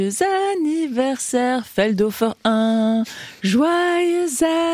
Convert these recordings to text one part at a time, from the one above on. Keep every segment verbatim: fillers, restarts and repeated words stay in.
Joyeux anniversaire, Feldhofer un. Joyeux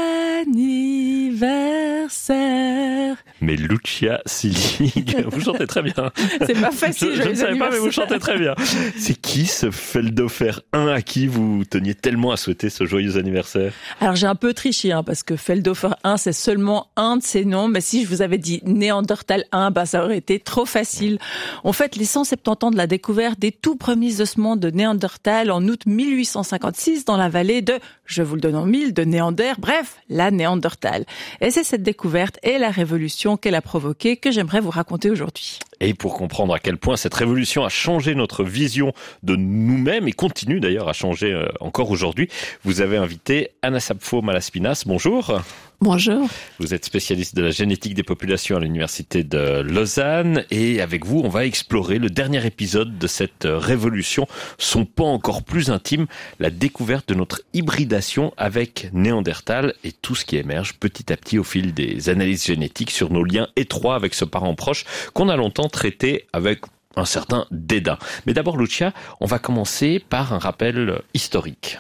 anniversaire. Mais Lucia Sillig, vous chantez très bien. C'est pas facile, je, je ne savais pas, mais vous chantez très bien. C'est qui ce Feldhofer un à qui vous teniez tellement à souhaiter ce joyeux anniversaire? Alors j'ai un peu triché, hein, parce que Feldhofer un, c'est seulement un de ses noms. Mais si je vous avais dit Néandertal un, bah, ça aurait été trop facile. On fête les cent soixante-dix ans de la découverte des tout premiers ossements de Néandertal en août mille huit cent cinquante-six dans la vallée de, je vous le donne en mille, de Néander, bref, la Néandertal. Et c'est cette découverte et la révolution qu'elle a provoquée que j'aimerais vous raconter aujourd'hui. Et pour comprendre à quel point cette révolution a changé notre vision de nous-mêmes et continue d'ailleurs à changer euh, encore aujourd'hui, vous avez invité Anna Sapfo-Malaspinas. Bonjour. Bonjour. Vous êtes spécialiste de la génétique des populations à l'université de Lausanne et avec vous, on va explorer le dernier épisode de cette révolution, son pan encore plus intime, la découverte de notre hybridation avec Néandertal et tout ce qui émerge petit à petit au fil des analyses génétiques sur nos liens étroits avec ce parent proche qu'on a longtemps traité avec un certain dédain. Mais d'abord, Lucia, on va commencer par un rappel historique.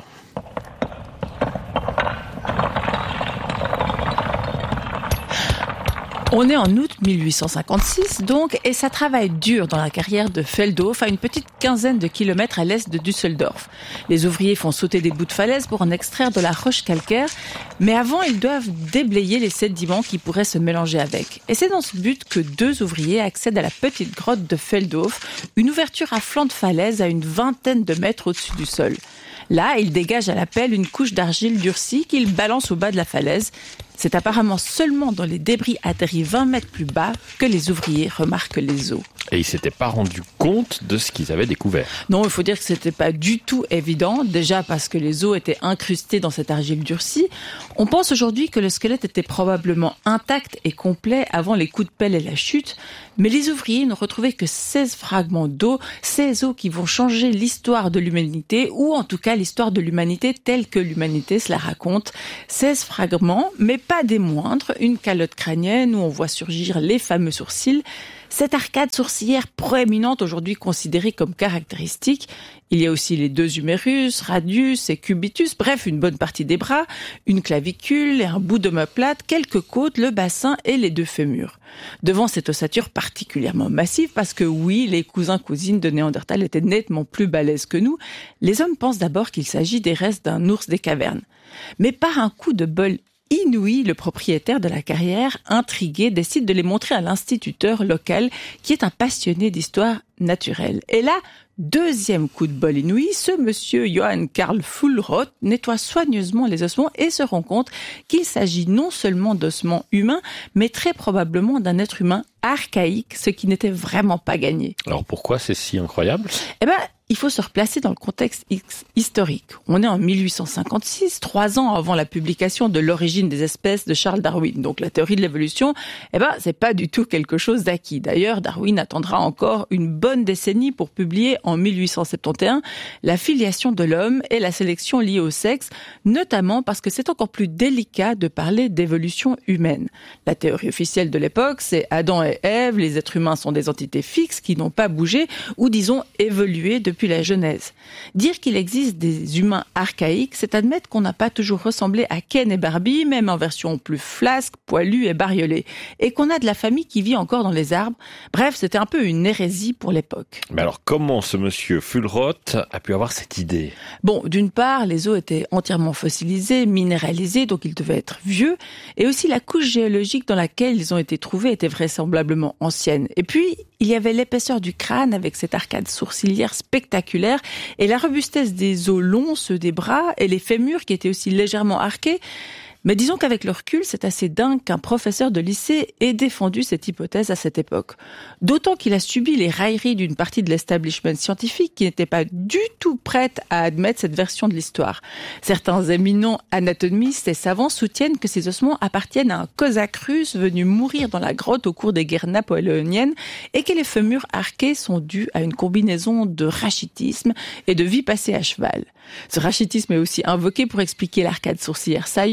On est en août mille huit cent cinquante-six, donc, et ça travaille dur dans la carrière de Feldhofer, à une petite quinzaine de kilomètres à l'est de Düsseldorf. Les ouvriers font sauter des bouts de falaise pour en extraire de la roche calcaire, mais avant, ils doivent déblayer les sédiments qui pourraient se mélanger avec. Et c'est dans ce but que deux ouvriers accèdent à la petite grotte de Feldhofer, une ouverture à flanc de falaise à une vingtaine de mètres au-dessus du sol. Là, ils dégagent à la pelle une couche d'argile durcie qu'ils balancent au bas de la falaise. C'est apparemment seulement dans les débris atterris vingt mètres plus bas que les ouvriers remarquent les os. Et ils s'étaient pas rendus compte de ce qu'ils avaient découvert. Non, il faut dire que c'était pas du tout évident. Déjà parce que les os étaient incrustés dans cette argile durcie. On pense aujourd'hui que le squelette était probablement intact et complet avant les coups de pelle et la chute. Mais les ouvriers n'ont retrouvé que seize fragments d'os, seize os qui vont changer l'histoire de l'humanité, ou en tout cas l'histoire de l'humanité telle que l'humanité se la raconte. seize fragments, mais pas des moindres, une calotte crânienne où on voit surgir les fameux sourcils. Cette arcade sourcilière proéminente aujourd'hui considérée comme caractéristique. Il y a aussi les deux humérus, radius et cubitus, bref, une bonne partie des bras, une clavicule et un bout d'omoplate, quelques côtes, le bassin et les deux fémurs. Devant cette ossature particulièrement massive, parce que oui, les cousins-cousines de Néandertal étaient nettement plus balèzes que nous, les hommes pensent d'abord qu'il s'agit des restes d'un ours des cavernes. Mais par un coup de bol inouï, le propriétaire de la carrière, intrigué, décide de les montrer à l'instituteur local qui est un passionné d'histoire naturelle. Et là, deuxième coup de bol inouï, ce monsieur Johann Karl Fuhlrott nettoie soigneusement les ossements et se rend compte qu'il s'agit non seulement d'ossements humains, mais très probablement d'un être humain archaïque, ce qui n'était vraiment pas gagné. Alors pourquoi c'est si incroyable ? Eh ben, il faut se replacer dans le contexte historique. On est en mille huit cent cinquante-six, trois ans avant la publication de L'origine des espèces de Charles Darwin. Donc la théorie de l'évolution, eh ben, c'est pas du tout quelque chose d'acquis. D'ailleurs, Darwin attendra encore une bonne décennie pour publier en mille huit cent soixante et onze la filiation de l'homme et la sélection liée au sexe, notamment parce que c'est encore plus délicat de parler d'évolution humaine. La théorie officielle de l'époque, c'est Adam et Ève, les êtres humains sont des entités fixes qui n'ont pas bougé ou disons évolué depuis depuis la Genèse. Dire qu'il existe des humains archaïques, c'est admettre qu'on n'a pas toujours ressemblé à Ken et Barbie, même en version plus flasque, poilue et bariolée, et qu'on a de la famille qui vit encore dans les arbres. Bref, c'était un peu une hérésie pour l'époque. Mais alors, comment ce monsieur Fuhlrott a pu avoir cette idée ? Bon, d'une part, les os étaient entièrement fossilisés, minéralisés, donc ils devaient être vieux, et aussi la couche géologique dans laquelle ils ont été trouvés était vraisemblablement ancienne. Et puis, il y avait l'épaisseur du crâne avec cette arcade sourcilière spectaculaire et la robustesse des os longs, ceux des bras et les fémurs qui étaient aussi légèrement arqués. Mais disons qu'avec le recul, c'est assez dingue qu'un professeur de lycée ait défendu cette hypothèse à cette époque. D'autant qu'il a subi les railleries d'une partie de l'establishment scientifique qui n'était pas du tout prête à admettre cette version de l'histoire. Certains éminents anatomistes et savants soutiennent que ces ossements appartiennent à un cosaque russe venu mourir dans la grotte au cours des guerres napoléoniennes et que les fémurs arqués sont dus à une combinaison de rachitisme et de vie passée à cheval. Ce rachitisme est aussi invoqué pour expliquer l'arcade sourcilière saillante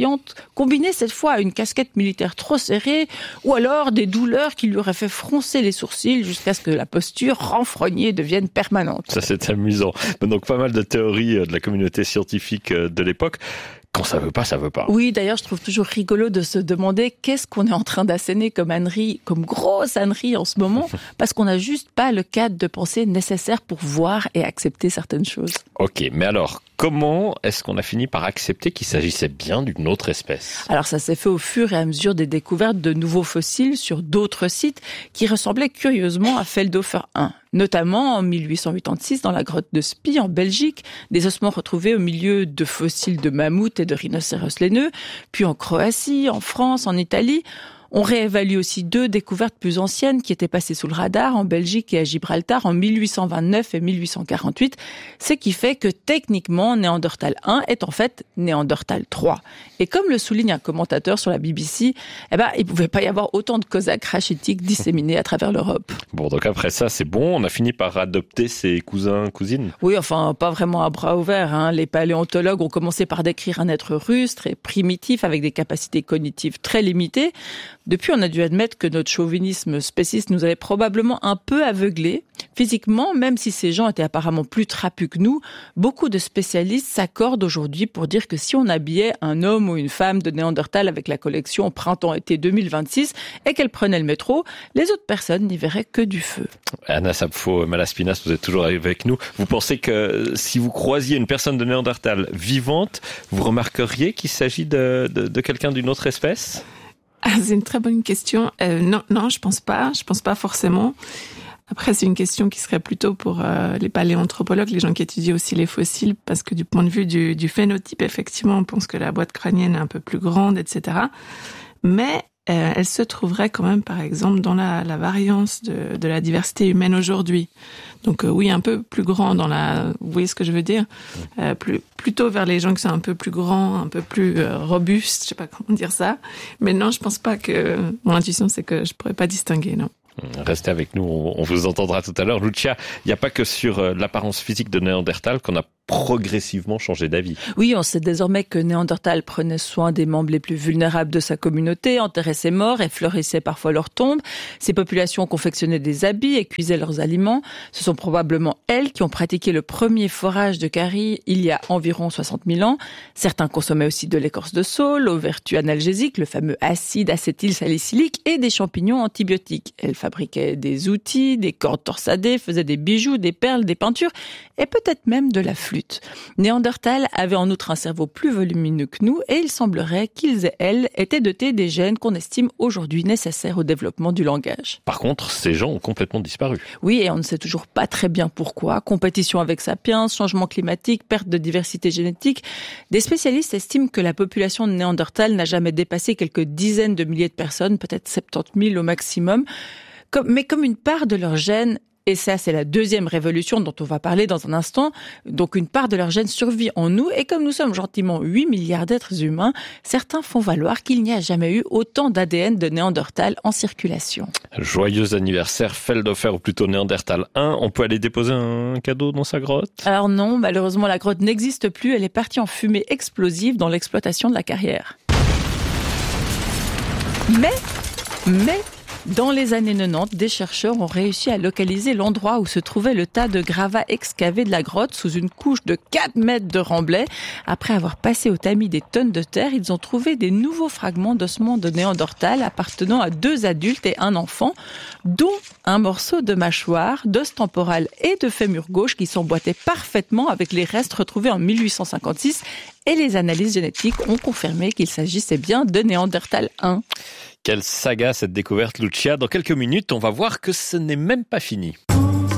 combiné cette fois à une casquette militaire trop serrée, ou alors des douleurs qui lui auraient fait froncer les sourcils jusqu'à ce que la posture renfrognée devienne permanente. Ça, c'est amusant. Donc, pas mal de théories de la communauté scientifique de l'époque. Quand ça veut pas, ça veut pas. Oui, d'ailleurs, je trouve toujours rigolo de se demander qu'est-ce qu'on est en train d'asséner comme ânerie, comme grosse ânerie en ce moment, parce qu'on n'a juste pas le cadre de pensée nécessaire pour voir et accepter certaines choses. Ok, mais alors, comment est-ce qu'on a fini par accepter qu'il s'agissait bien d'une autre espèce ? Alors, ça s'est fait au fur et à mesure des découvertes de nouveaux fossiles sur d'autres sites qui ressemblaient curieusement à Feldhofer un. Notamment en mille huit cent quatre-vingt-six dans la grotte de Spie en Belgique, des ossements retrouvés au milieu de fossiles de mammouths et de rhinocéros laineux, puis en Croatie, en France, en Italie. On réévalue aussi deux découvertes plus anciennes qui étaient passées sous le radar en Belgique et à Gibraltar en mille huit cent vingt-neuf et mille huit cent quarante-huit, ce qui fait que techniquement Néandertal un est en fait Néandertal trois. Et comme le souligne un commentateur sur la B B C, eh ben, il ne pouvait pas y avoir autant de cosaques rachitiques disséminés à travers l'Europe. Bon, donc après ça, c'est bon, on a fini par adopter ses cousins, cousines ? Oui, enfin, pas vraiment à bras ouverts, hein. Les paléontologues ont commencé par décrire un être rustre et primitif avec des capacités cognitives très limitées. Depuis, on a dû admettre que notre chauvinisme spéciste nous avait probablement un peu aveuglés. Physiquement, même si ces gens étaient apparemment plus trapus que nous, beaucoup de spécialistes s'accordent aujourd'hui pour dire que si on habillait un homme ou une femme de Néandertal avec la collection Printemps-été deux mille vingt-six et qu'elle prenait le métro, les autres personnes n'y verraient que du feu. Anna Sapfo-Malaspinas, vous êtes toujours avec nous. Vous pensez que si vous croisiez une personne de Néandertal vivante, vous remarqueriez qu'il s'agit de, de, de quelqu'un d'une autre espèce ? Ah, c'est une très bonne question. Euh, non, non, je pense pas. Je pense pas forcément. Après, c'est une question qui serait plutôt pour euh, les paléoanthropologues, les gens qui étudient aussi les fossiles, parce que du point de vue du, du phénotype, effectivement, on pense que la boîte crânienne est un peu plus grande, et cetera. Mais euh, elle se trouverait quand même, par exemple, dans la, la variance de, de la diversité humaine aujourd'hui. Donc euh, oui, un peu plus grand dans la... Vous voyez ce que je veux dire ? euh, plus, Plutôt vers les gens qui sont un peu plus grands, un peu plus euh, robustes, je sais pas comment dire ça. Mais non, je pense pas que... Mon intuition, c'est que je pourrais pas distinguer, non. Restez avec nous, on vous entendra tout à l'heure. Lucia, il n'y a pas que sur l'apparence physique de Néandertal qu'on a progressivement changé d'avis. Oui, on sait désormais que Néandertal prenait soin des membres les plus vulnérables de sa communauté, enterrait ses morts et fleurissait parfois leurs tombes. Ces populations confectionnaient des habits et cuisaient leurs aliments. Ce sont probablement elles qui ont pratiqué le premier forage de carie il y a environ soixante mille ans. Certains consommaient aussi de l'écorce de saule, aux vertus analgésiques, le fameux acide acétylsalicylique et des champignons antibiotiques. Elles fabriquaient des outils, des cordes torsadées, faisaient des bijoux, des perles, des peintures et peut-être même de la flûte. Néandertal avait en outre un cerveau plus volumineux que nous et il semblerait qu'ils et elles étaient dotés des gènes qu'on estime aujourd'hui nécessaires au développement du langage. Par contre, ces gens ont complètement disparu. Oui, et on ne sait toujours pas très bien pourquoi. Compétition avec Sapiens, changement climatique, perte de diversité génétique. Des spécialistes estiment que la population de Néandertal n'a jamais dépassé quelques dizaines de milliers de personnes, peut-être soixante-dix mille au maximum. Comme, mais comme une part de leurs gènes, et ça c'est la deuxième révolution dont on va parler dans un instant, donc une part de leurs gènes survit en nous, et comme nous sommes gentiment huit milliards d'êtres humains, certains font valoir qu'il n'y a jamais eu autant d'A D N de Néandertal en circulation. Joyeux anniversaire Feldhofer, ou plutôt Néandertal un, on peut aller déposer un cadeau dans sa grotte ? Alors non, malheureusement la grotte n'existe plus, elle est partie en fumée explosive dans l'exploitation de la carrière. Mais, mais... Dans les années quatre-vingt-dix, des chercheurs ont réussi à localiser l'endroit où se trouvait le tas de gravats excavés de la grotte sous une couche de quatre mètres de remblai. Après avoir passé au tamis des tonnes de terre, ils ont trouvé des nouveaux fragments d'ossements de Néandertal appartenant à deux adultes et un enfant, dont un morceau de mâchoire, d'os temporal et de fémur gauche qui s'emboîtaient parfaitement avec les restes retrouvés en mille huit cent cinquante-six. Et les analyses génétiques ont confirmé qu'il s'agissait bien de Néandertal un. Quelle saga cette découverte, Lucia. Dans quelques minutes, on va voir que ce n'est même pas fini.